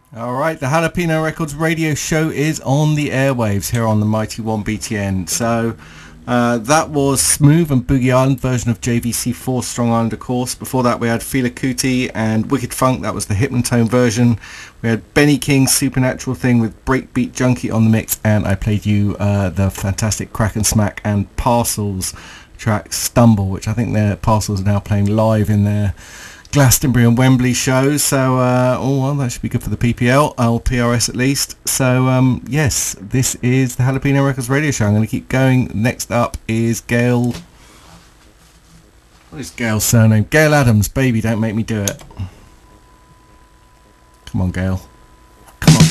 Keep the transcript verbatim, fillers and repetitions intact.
Alright, the Jalapeno Records radio show is on the airwaves here on the Mighty one B T N. So uh, that was Smooth and Boogie Island version of J V C four Strong Island, of course. Before that we had Fela Kuti and Wicked Funk, that was the Hypnotone version. We had Benny King's Supernatural Thing with Breakbeat Junkie on the mix, and I played you uh, the fantastic Crack and Smack and Parcels track Stumble, which I think their Parcels are now playing live in their Glastonbury and Wembley shows, so uh, oh well, that should be good for the P P L, or P R S at least. So um, yes, this is the Jalapeno Records radio show. I'm going to keep going. Next up is Gail. What is Gail's surname? Gail Adams. Baby, don't make me do it. Come on, Gail.